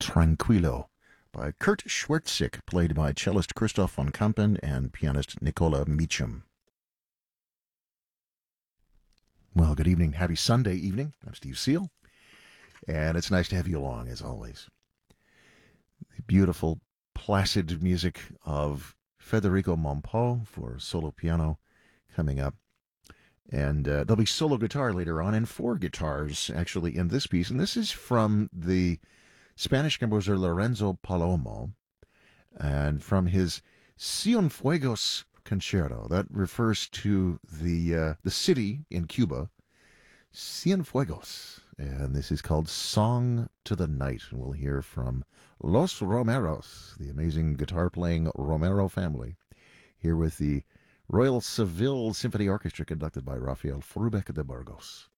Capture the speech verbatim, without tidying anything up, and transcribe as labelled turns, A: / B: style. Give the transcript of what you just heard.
A: Tranquilo by Kurt Schwertzik, played by cellist Christoph von Kampen and pianist Nicola Meacham. Well, good evening. Happy Sunday evening. I'm Steve Seal, and it's nice to have you along, as always. The beautiful, placid music of Federico Mompò for solo piano coming up. And uh, there'll be solo guitar later on, and four guitars, actually, in this piece. And this is from the Spanish composer Lorenzo Palomo, and from his Cienfuegos concerto. That refers to the uh, the city in Cuba, Cienfuegos. And this is called Song to the Night. And we'll hear from Los Romeros, the amazing guitar-playing Romero family, here with the Royal Seville Symphony Orchestra conducted by Rafael Frubeck de Burgos.